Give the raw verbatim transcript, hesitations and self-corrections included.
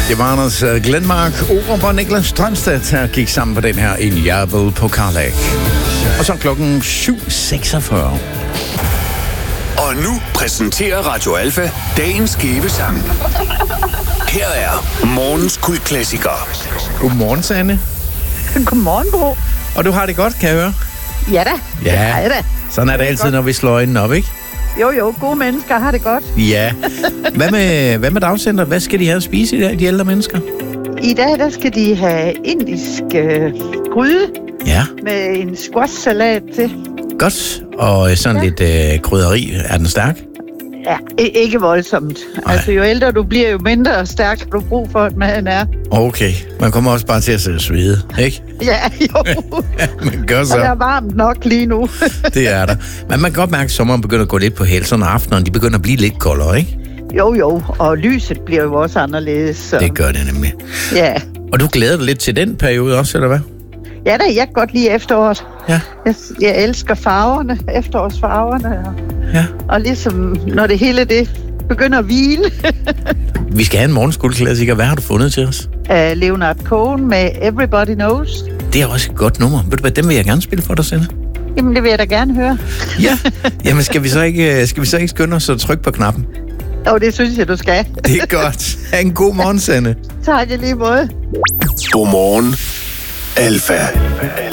Det var Anders Glenmark, Orup og Niklas Strømstedt, der gik sammen på den her En Jævel på Karlæg. Og så klokken syv seksogfyrre. Og nu præsenterer Radio Alfa dagens skæve sang. Her er morgens kultklassiker. Godmorgen, Sanne. Godmorgen, Bo. Og du har det godt, kan jeg høre? Ja da. Ja, ja da. Sådan er det altid, når vi slår øjnene op, ikke? Jo, jo, gode mennesker har det godt. Ja. Hvad med, hvad med dagcenter? Hvad skal de have at spise i dag, de ældre mennesker? I dag, der skal de have indisk øh, gryde Ja. med en squash-salat til. Godt. Og sådan ja. lidt øh, krydderi. Er den stærk? Ja, I- ikke voldsomt. Ej. Altså, jo ældre du bliver, jo mindre stærk har du brug for, at maden er. Okay. Man kommer også bare til at sidde og svede, ikke? Ja, jo. Ja, man gør Og der er så. varmt nok lige nu. Det er der. Men man kan godt mærke, at sommeren begynder at gå lidt på hæl, sådan aftenerne, de begynder at blive lidt koldere, ikke? Jo, jo. Og lyset bliver jo også anderledes. Så. Det gør det nemlig. Ja. Og du glæder dig lidt til den periode også, eller hvad? Ja da, jeg kan godt lide efteråret. Ja. Jeg, jeg elsker farverne, efterårsfarverne. Og, Ja. og ligesom, når det hele det begynder at hvile. Vi skal have en morgenskuldklassiker. Hvad har du fundet til os? uh, Leonard Cohen med Everybody Knows. Det er også et godt nummer. Ved du hvad, dem vil jeg gerne spille for dig, Sanne. Jamen, det vil jeg da gerne høre. Ja. Jamen, skal vi så ikke, skal vi så ikke skynde os og trykke på knappen? Jo, det synes jeg, du skal. Det er godt. Ha' en god morgen, Sanne. Tak i lige måde. Godmorgen, Alfa.